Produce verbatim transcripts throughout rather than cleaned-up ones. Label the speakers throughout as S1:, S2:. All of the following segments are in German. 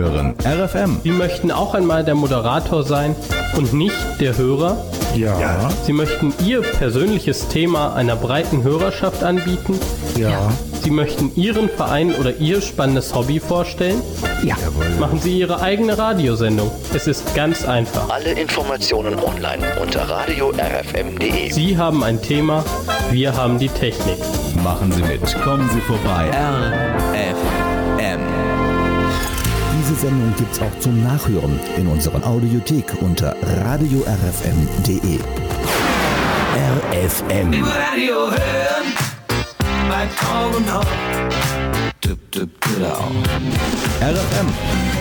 S1: hören R F M.
S2: Sie möchten auch einmal der Moderator sein und nicht der Hörer?
S1: Ja. ja.
S2: Sie möchten Ihr persönliches Thema einer breiten Hörerschaft anbieten?
S1: Ja. ja.
S2: Sie möchten Ihren Verein oder Ihr spannendes Hobby vorstellen?
S1: Ja. Jawohl.
S2: Machen Sie Ihre eigene Radiosendung. Es ist ganz einfach.
S3: Alle Informationen online unter radio r f m punkt d e.
S2: Sie haben ein Thema, wir haben die Technik.
S1: Machen Sie mit. Kommen Sie vorbei.
S4: R F M.
S5: Diese Sendung gibt's auch zum Nachhören in unserer Audiothek unter radio r f m punkt d e. R F M.
S4: Im Radio hören, beim Augen auf. Düpp, düpp, genau.
S1: R F M.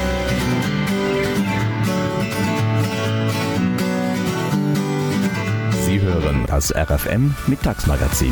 S1: Sie hören das R F M Mittagsmagazin.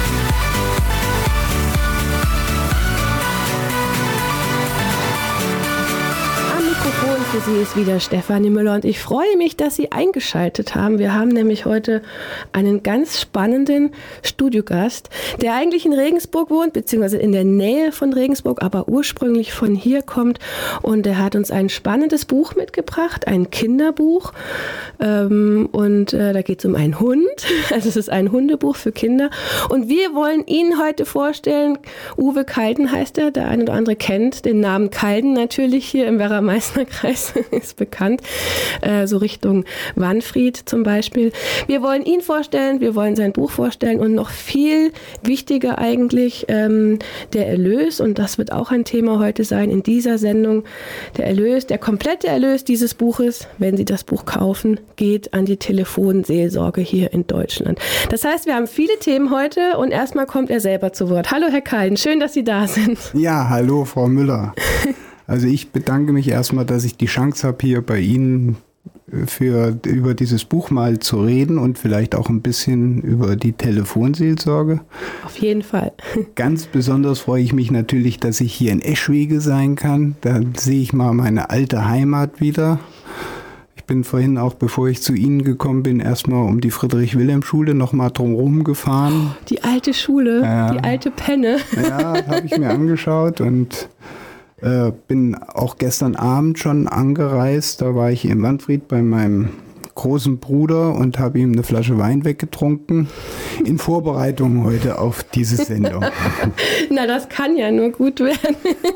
S6: Für Sie ist wieder Stefanie Müller und ich freue mich, dass Sie eingeschaltet haben. Wir haben nämlich heute einen ganz spannenden Studiogast, der eigentlich in Regensburg wohnt, beziehungsweise in der Nähe von Regensburg, aber ursprünglich von hier kommt. Und er hat uns ein spannendes Buch mitgebracht, ein Kinderbuch. Ähm, und äh, da geht es um einen Hund. Also es ist ein Hundebuch für Kinder. Und wir wollen Ihnen heute vorstellen, Uwe Kalden heißt er, der eine oder andere kennt den Namen Kalden natürlich hier im Werra-Meißner-Kreis. Ist bekannt, äh, so Richtung Wanfried zum Beispiel. Wir wollen ihn vorstellen, wir wollen sein Buch vorstellen und noch viel wichtiger eigentlich ähm, der Erlös, und das wird auch ein Thema heute sein in dieser Sendung. Der Erlös, der komplette Erlös dieses Buches, wenn Sie das Buch kaufen, geht an die Telefonseelsorge hier in Deutschland. Das heißt, wir haben viele Themen heute und erstmal kommt er selber zu Wort. Hallo Herr Kalden, schön, dass Sie da sind.
S7: Ja, hallo Frau Müller. Also ich bedanke mich erstmal, dass ich die Chance habe, hier bei Ihnen für, über dieses Buch mal zu reden und vielleicht auch ein bisschen über die Telefonseelsorge.
S6: Auf jeden Fall.
S7: Ganz besonders freue ich mich natürlich, dass ich hier in Eschwege sein kann. Da sehe ich mal meine alte Heimat wieder. Ich bin vorhin auch, bevor ich zu Ihnen gekommen bin, erstmal um die Friedrich-Wilhelm-Schule nochmal drumherum gefahren.
S6: Die alte Schule,
S7: ja.
S6: Die alte Penne.
S7: Ja, habe ich mir angeschaut und Äh, bin auch gestern Abend schon angereist. Da war ich in Wanfried bei meinem großen Bruder und habe ihm eine Flasche Wein weggetrunken. In Vorbereitung heute auf diese Sendung.
S6: Na, das kann ja nur gut werden.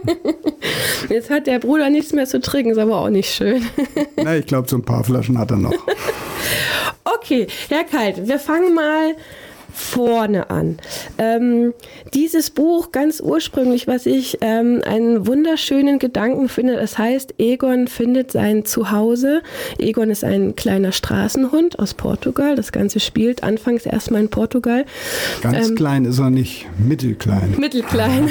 S6: Jetzt hat der Bruder nichts mehr zu trinken, ist aber auch nicht schön.
S7: Na, ich glaube, so ein paar Flaschen hat er noch.
S6: Okay, Herr Kalt, wir fangen mal vorne an. Ähm, dieses Buch, ganz ursprünglich, was ich ähm, einen wunderschönen Gedanken finde, das heißt, Egon findet sein Zuhause. Egon ist ein kleiner Straßenhund aus Portugal. Das Ganze spielt anfangs erstmal in Portugal.
S7: Ganz
S6: ähm,
S7: klein ist er nicht, mittelklein.
S6: Mittelklein.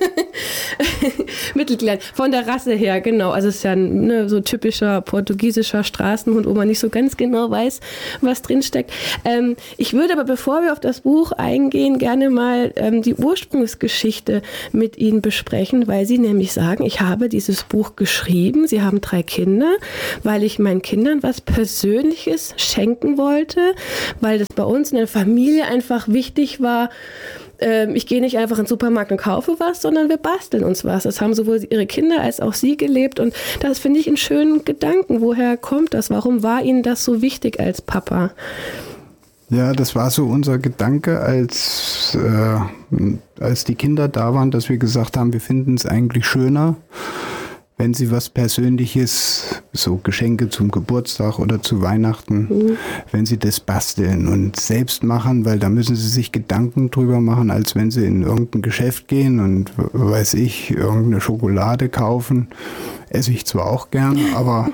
S6: Mittelklein. Von der Rasse her, genau. Also es ist ja ein ne, so typischer portugiesischer Straßenhund, wo man nicht so ganz genau weiß, was drinsteckt. Ähm, ich würde aber, bevor wir auf das Buch eingehen, gerne mal ähm, die Ursprungsgeschichte mit Ihnen besprechen, weil Sie nämlich sagen, ich habe dieses Buch geschrieben, Sie haben drei Kinder, weil ich meinen Kindern was Persönliches schenken wollte, weil das bei uns in der Familie einfach wichtig war. Ähm, ich gehe nicht einfach in den Supermarkt und kaufe was, sondern wir basteln uns was. Das haben sowohl Ihre Kinder als auch Sie gelebt und das finde ich einen schönen Gedanken. Woher kommt das? Warum war Ihnen das so wichtig als Papa?
S7: Ja, das war so unser Gedanke, als, äh, als die Kinder da waren, dass wir gesagt haben, wir finden es eigentlich schöner, wenn sie was Persönliches, so Geschenke zum Geburtstag oder zu Weihnachten, mhm. wenn sie das basteln und selbst machen, weil da müssen sie sich Gedanken drüber machen, als wenn sie in irgendein Geschäft gehen und, weiß ich, irgendeine Schokolade kaufen. Esse ich zwar auch gern, aber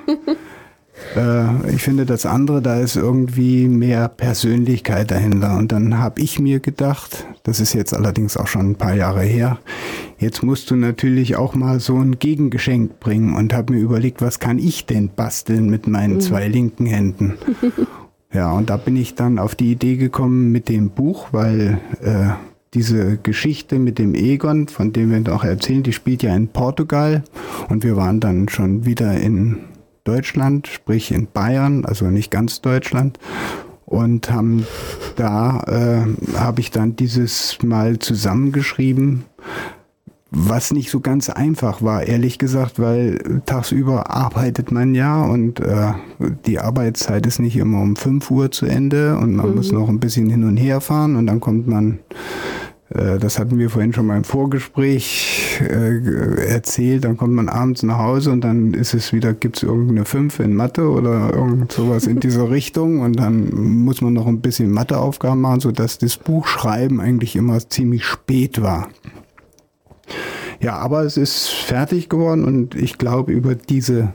S7: Äh, ich finde das andere, da ist irgendwie mehr Persönlichkeit dahinter. Und dann habe ich mir gedacht, das ist jetzt allerdings auch schon ein paar Jahre her, jetzt musst du natürlich auch mal so ein Gegengeschenk bringen und habe mir überlegt, was kann ich denn basteln mit meinen mhm. zwei linken Händen? Ja, und da bin ich dann auf die Idee gekommen mit dem Buch, weil äh, diese Geschichte mit dem Egon, von dem wir auch erzählen, die spielt ja in Portugal und wir waren dann schon wieder in Deutschland, sprich in Bayern, also nicht ganz Deutschland, und haben da äh, habe ich dann dieses mal zusammengeschrieben, was nicht so ganz einfach war, ehrlich gesagt, weil tagsüber arbeitet man ja und äh, die Arbeitszeit ist nicht immer um fünf Uhr zu Ende und man mhm. muss noch ein bisschen hin und her fahren und dann kommt man, äh, das hatten wir vorhin schon mal im Vorgespräch äh, erzählt, dann kommt man abends nach Hause und dann ist es wieder, gibt es irgendeine fünf in Mathe oder irgend sowas in dieser Richtung und dann muss man noch ein bisschen Matheaufgaben machen, sodass das Buchschreiben eigentlich immer ziemlich spät war. Ja, aber es ist fertig geworden und ich glaube, über diese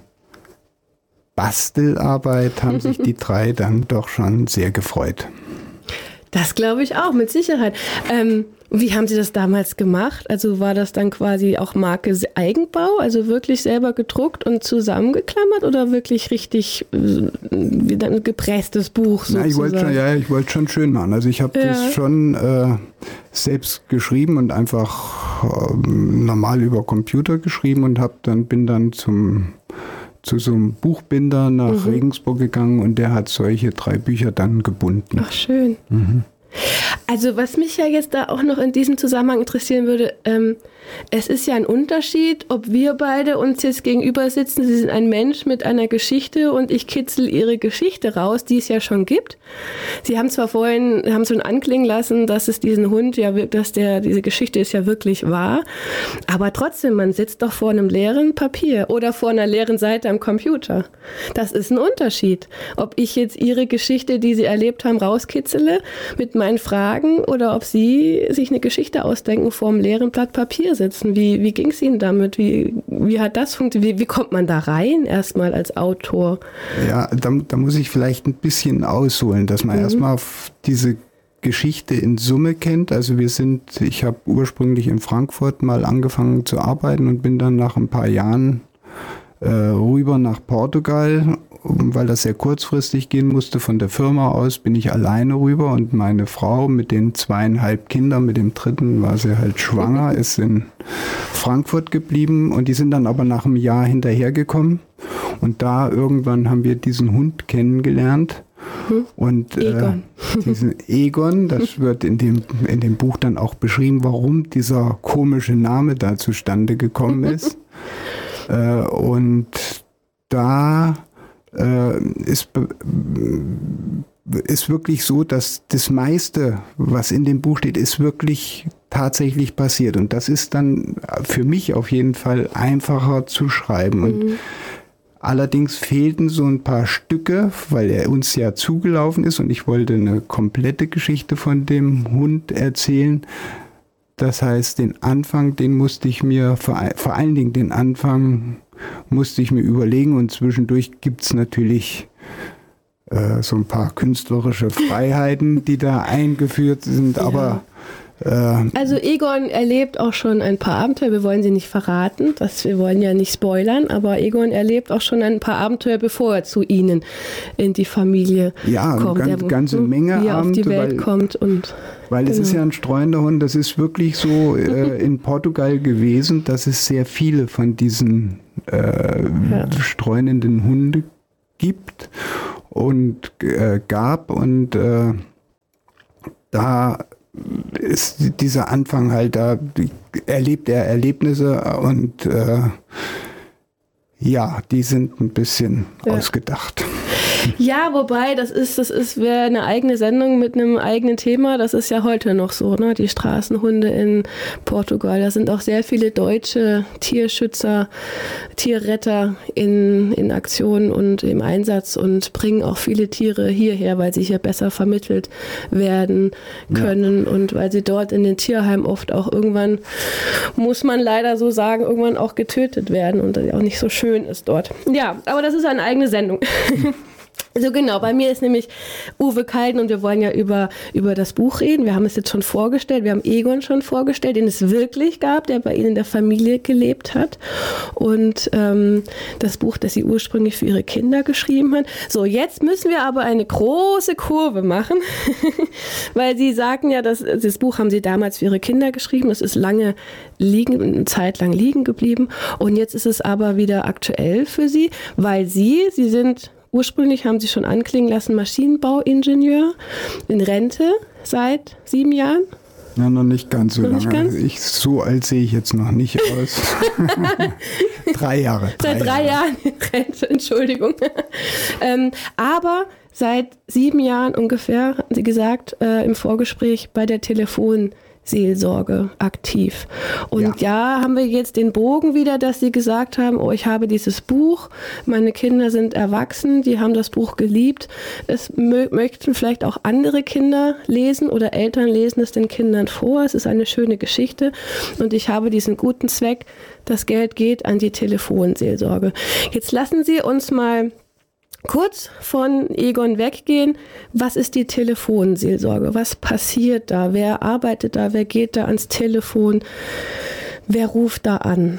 S7: Bastelarbeit haben sich die drei dann doch schon sehr gefreut.
S6: Das glaube ich auch, mit Sicherheit. Ähm, wie haben Sie das damals gemacht? Also war das dann quasi auch Marke Eigenbau, also wirklich selber gedruckt und zusammengeklammert oder wirklich richtig äh, wie ein gepresstes Buch sozusagen?
S7: Na, ich wollte schon, ja, ich wollte schon schön machen. Also ich habe ja. das schon äh, selbst geschrieben und einfach äh, normal über Computer geschrieben und habe dann bin dann zum zu so einem Buchbinder nach mhm. Regensburg gegangen und der hat solche drei Bücher dann gebunden.
S6: Ach, schön.
S7: Mhm.
S6: Also was mich ja jetzt da auch noch in diesem Zusammenhang interessieren würde, ähm, es ist ja ein Unterschied, ob wir beide uns jetzt gegenüber sitzen, Sie sind ein Mensch mit einer Geschichte und ich kitzel Ihre Geschichte raus, die es ja schon gibt. Sie haben zwar vorhin, haben schon anklingen lassen, dass es diesen Hund ja, dass der, diese Geschichte ist ja wirklich wahr, aber trotzdem, man sitzt doch vor einem leeren Papier oder vor einer leeren Seite am Computer. Das ist ein Unterschied. Ob ich jetzt Ihre Geschichte, die Sie erlebt haben, rauskitzele mit meinen Fragen oder ob Sie sich eine Geschichte ausdenken vor einem leeren Blatt Papier sitzen. Wie, wie ging es Ihnen damit? Wie, wie hat das funktioniert? Wie, wie kommt man da rein erstmal als Autor?
S7: Ja, da, da muss ich vielleicht ein bisschen ausholen, dass man mhm. erstmal diese Geschichte in Summe kennt. Also wir sind, ich habe ursprünglich in Frankfurt mal angefangen zu arbeiten und bin dann nach ein paar Jahren äh, rüber nach Portugal, weil das sehr kurzfristig gehen musste. Von der Firma aus bin ich alleine rüber und meine Frau mit den zweieinhalb Kindern, mit dem dritten war sie halt schwanger, ist in Frankfurt geblieben und die sind dann aber nach einem Jahr hinterhergekommen und da irgendwann haben wir diesen Hund kennengelernt. Und äh,
S6: Egon.
S7: diesen Egon, das wird in dem, in dem Buch dann auch beschrieben, warum dieser komische Name da zustande gekommen ist. äh, und da äh, ist, ist wirklich so, dass das meiste, was in dem Buch steht, ist wirklich tatsächlich passiert. Und das ist dann für mich auf jeden Fall einfacher zu schreiben. Und mhm. allerdings fehlten so ein paar Stücke, weil er uns ja zugelaufen ist und ich wollte eine komplette Geschichte von dem Hund erzählen. Das heißt, den Anfang, den musste ich mir, vor, vor allen Dingen den Anfang musste ich mir überlegen und zwischendurch gibt es natürlich äh, so ein paar künstlerische Freiheiten, die da eingeführt sind, ja. aber
S6: Also Egon erlebt auch schon ein paar Abenteuer, wir wollen sie nicht verraten, das, wir wollen ja nicht spoilern, aber Egon erlebt auch schon ein paar Abenteuer, bevor er zu Ihnen in die Familie
S7: ja,
S6: kommt.
S7: Ja, eine ganz, ganze Menge
S6: wie er auf die Welt
S7: weil,
S6: kommt. Und,
S7: weil genau. Es ist ja ein streuender Hund, das ist wirklich so äh, in Portugal gewesen, dass es sehr viele von diesen äh, ja. streunenden Hunde gibt und äh, gab und äh, da ist dieser Anfang halt, da erlebt er Erlebnisse und äh, ja, die sind ein bisschen ja. ausgedacht.
S6: Ja, wobei, das ist, das ist, wäre eine eigene Sendung mit einem eigenen Thema. Das ist ja heute noch so, ne? Die Straßenhunde in Portugal. Da sind auch sehr viele deutsche Tierschützer, Tierretter in, in Aktion und im Einsatz und bringen auch viele Tiere hierher, weil sie hier besser vermittelt werden können ja. und weil sie dort in den Tierheimen oft auch irgendwann, muss man leider so sagen, irgendwann auch getötet werden und das auch nicht so schön ist dort. Ja, aber das ist eine eigene Sendung. So genau, bei mir ist nämlich Uwe Kalden und wir wollen ja über, über das Buch reden. Wir haben es jetzt schon vorgestellt, wir haben Egon schon vorgestellt, den es wirklich gab, der bei Ihnen in der Familie gelebt hat. Und ähm, das Buch, das Sie ursprünglich für Ihre Kinder geschrieben hat. So, jetzt müssen wir aber eine große Kurve machen, weil Sie sagten ja, dass, das Buch haben Sie damals für Ihre Kinder geschrieben. Es ist lange liegen, eine Zeit lang liegen geblieben und jetzt ist es aber wieder aktuell für Sie, weil Sie, Sie sind... Ursprünglich haben Sie schon anklingen lassen, Maschinenbauingenieur in Rente seit sieben Jahren.
S7: Ja, noch nicht ganz so
S6: Noch nicht
S7: lange.
S6: ganz?
S7: Ich, so alt sehe ich jetzt noch nicht aus. drei Jahre.
S6: Seit drei Jahren in Rente, Entschuldigung. ähm, aber seit sieben Jahren ungefähr, hatten Sie gesagt, äh, im Vorgespräch bei der Telefonseelsorge aktiv. Und ja. ja, haben wir jetzt den Bogen wieder, dass Sie gesagt haben, oh, ich habe dieses Buch, meine Kinder sind erwachsen, die haben das Buch geliebt. Es mö- möchten vielleicht auch andere Kinder lesen oder Eltern lesen es den Kindern vor. Es ist eine schöne Geschichte und ich habe diesen guten Zweck, das Geld geht an die Telefonseelsorge. Jetzt lassen Sie uns mal kurz von Egon weggehen. Was ist die Telefonseelsorge? Was passiert da? Wer arbeitet da? Wer geht da ans Telefon? Wer ruft da an?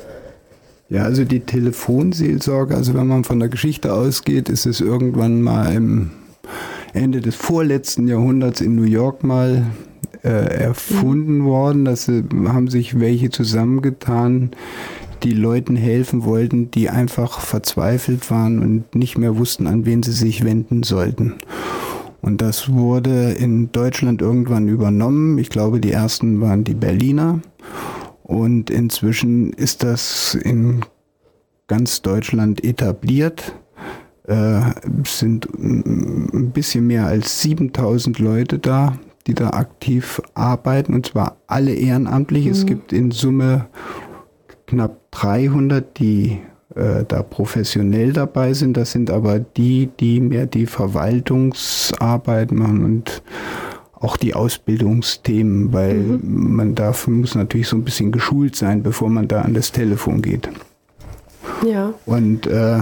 S7: Ja, also die Telefonseelsorge, also wenn man von der Geschichte ausgeht, ist es irgendwann mal im Ende des vorletzten Jahrhunderts in New York mal äh, erfunden mhm. worden. Da haben sich welche zusammengetan, die Leuten helfen wollten, die einfach verzweifelt waren und nicht mehr wussten, an wen sie sich wenden sollten. Und das wurde in Deutschland irgendwann übernommen. Ich glaube, die ersten waren die Berliner. Und inzwischen ist das in ganz Deutschland etabliert. Äh, es sind ein bisschen mehr als siebentausend Leute da, die da aktiv arbeiten. Und zwar alle ehrenamtlich. Mhm. Es gibt in Summe knapp dreihundert, die äh, da professionell dabei sind. Das sind aber die, die mehr die Verwaltungsarbeit machen und auch die Ausbildungsthemen, weil mhm. man dafür muss natürlich so ein bisschen geschult sein, bevor man da an das Telefon geht.
S6: Ja.
S7: Und äh,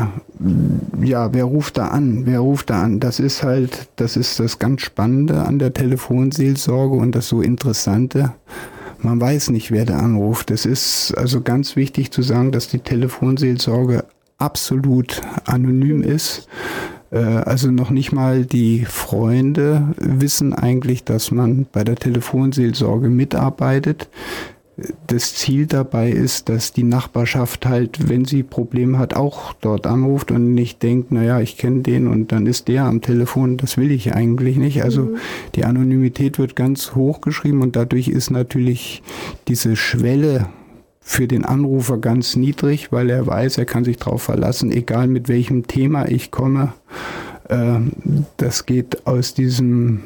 S7: ja, wer ruft da an? Wer ruft da an? Das ist halt, das ist das ganz Spannende an der Telefonseelsorge und das so Interessante. Man weiß nicht, wer da anruft. Es ist also ganz wichtig zu sagen, dass die Telefonseelsorge absolut anonym ist. Also noch nicht mal die Freunde wissen eigentlich, dass man bei der Telefonseelsorge mitarbeitet. Das Ziel dabei ist, dass die Nachbarschaft halt, wenn sie Probleme hat, auch dort anruft und nicht denkt, naja, ich kenne den und dann ist der am Telefon. Das will ich eigentlich nicht. Also mhm. die Anonymität wird ganz hoch geschrieben und dadurch ist natürlich diese Schwelle für den Anrufer ganz niedrig, weil er weiß, er kann sich darauf verlassen, egal mit welchem Thema ich komme. Äh, das geht aus diesem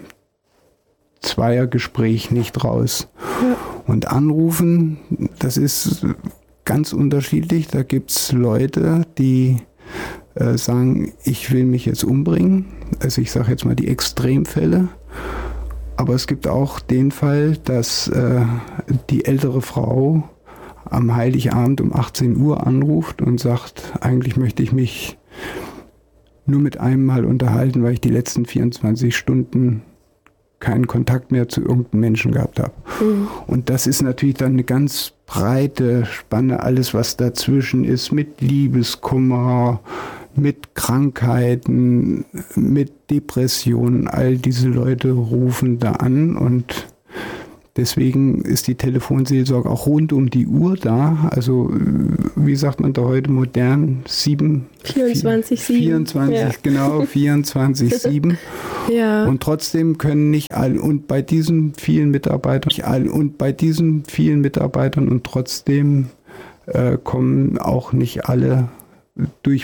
S7: Zweiergespräch nicht raus. Ja. Und anrufen, das ist ganz unterschiedlich. Da gibt es Leute, die äh, sagen, ich will mich jetzt umbringen. Also ich sage jetzt mal die Extremfälle. Aber es gibt auch den Fall, dass äh, die ältere Frau am Heiligabend um achtzehn Uhr anruft und sagt, eigentlich möchte ich mich nur mit einem mal unterhalten, weil ich die letzten vierundzwanzig Stunden keinen Kontakt mehr zu irgendeinem Menschen gehabt habe. Mhm. Und das ist natürlich dann eine ganz breite Spanne, alles was dazwischen ist, mit Liebeskummer, mit Krankheiten, mit Depressionen. All diese Leute rufen da an und deswegen ist die Telefonseelsorge auch rund um die Uhr da. Also wie sagt man da heute modern? Sieben,
S6: vierundzwanzig sieben.
S7: vierundzwanzig, ja. Genau, vierundzwanzig sieben.
S6: Ja.
S7: Und trotzdem können nicht alle, und bei diesen vielen Mitarbeitern, nicht alle, und bei diesen vielen Mitarbeitern und trotzdem äh, kommen auch nicht alle durch